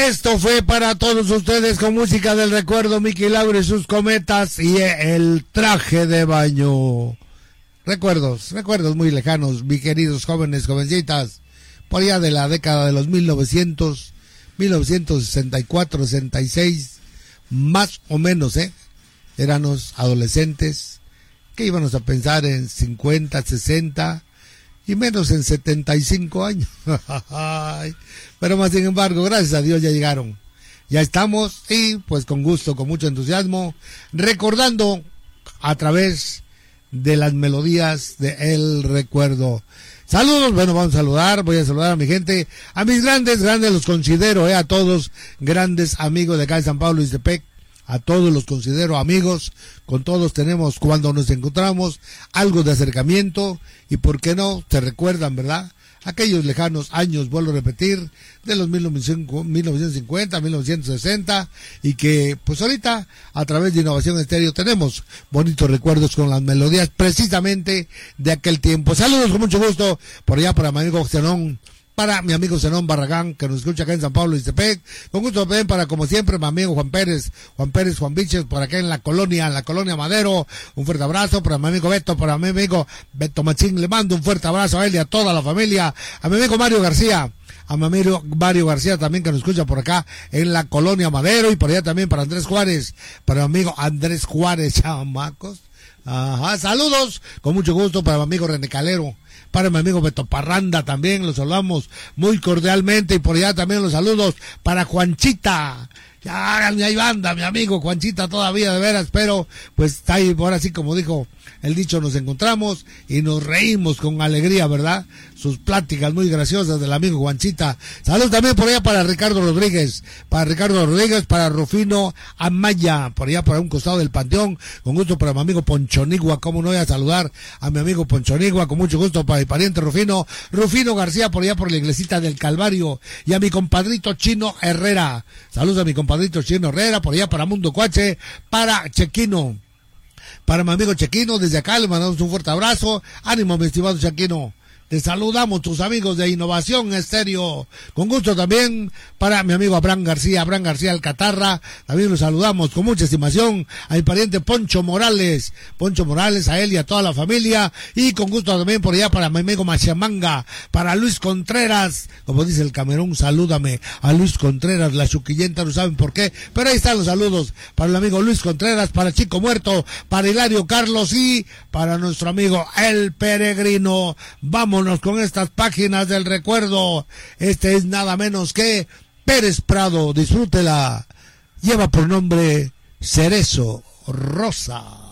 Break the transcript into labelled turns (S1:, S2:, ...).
S1: Esto fue para todos ustedes con música del recuerdo, Mickey Lauro y sus cometas y el traje de baño. Recuerdos muy lejanos, mis queridos jóvenes, jovencitas, por allá de la década de los 1964, 66, más o menos, éramos adolescentes, que íbamos a pensar en 50, 60 y menos en 75 años. Pero más sin embargo, gracias a Dios ya llegaron. Ya estamos y pues con gusto, con mucho entusiasmo, recordando a través de las melodías de El Recuerdo. Saludos, bueno, voy a saludar a mi gente, a mis grandes, los considero, a todos, grandes amigos de acá de San Pablo y Iztepec. A todos los considero amigos, con todos tenemos, cuando nos encontramos, algo de acercamiento, y por qué no, se recuerdan, ¿verdad? Aquellos lejanos años, vuelvo a repetir, de los 1950, 1960, y que, pues ahorita, a través de Innovación Estéreo, tenemos bonitos recuerdos con las melodías, precisamente, de aquel tiempo. Saludos con mucho gusto, por allá para mi amigo Zenón, para mi amigo Zenón Barragán, que nos escucha acá en San Pablo y Iztepec. Con gusto también para, como siempre, mi amigo Juan Biches, por acá en la colonia Madero. Un fuerte abrazo para mi amigo Beto, para mi amigo Beto Machín. Le mando un fuerte abrazo a él y a toda la familia. A mi amigo Mario García. A mi amigo Mario García también, que nos escucha por acá en la colonia Madero. Y por allá también para Andrés Juárez. Para mi amigo Andrés Juárez, chamacos. Ajá, saludos, con mucho gusto para mi amigo René Calero. Para mi amigo Beto Parranda también, los saludamos muy cordialmente, y por allá también los saludos para Juanchita. Ya, ahí anda mi amigo Juanchita todavía, de veras, pero pues está ahí, ahora sí, como dijo el dicho, nos encontramos y nos reímos con alegría, ¿verdad? Sus pláticas muy graciosas del amigo Juanchita. Saludos también por allá para Ricardo Rodríguez, para Rufino Amaya, por allá para un costado del Panteón. Con gusto para mi amigo Ponchonigua, cómo no voy a saludar a mi amigo Ponchonigua, con mucho gusto para mi pariente Rufino García, por allá por la iglesita del Calvario, y a mi compadrito Chino Herrera. Saludos a mi compadrito Chino Herrera, por allá para Mundo Cuache, para Chequino. Para mi amigo Chequino, desde acá le mandamos un fuerte abrazo. Ánimo, mi estimado Chequino. Te saludamos, tus amigos de Innovación Estéreo. Con gusto también para mi amigo Abraham García Alcatarra. También los saludamos con mucha estimación a mi pariente Poncho Morales, a él y a toda la familia. Y con gusto también por allá para mi amigo Machamanga, para Luis Contreras. Como dice el Camerún, salúdame a Luis Contreras, la chuquillenta, no saben por qué. Pero ahí están los saludos para el amigo Luis Contreras, para Chico Muerto, para Hilario Carlos y para nuestro amigo El Peregrino. Vámonos con estas páginas del recuerdo. Este es nada menos que Pérez Prado. Disfrútela. Lleva por nombre Cerezo Rosa.